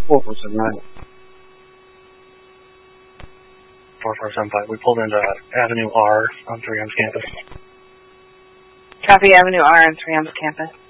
4479. 4475. We pulled into Avenue R on 3M's campus. Copy Avenue R on 3M's campus.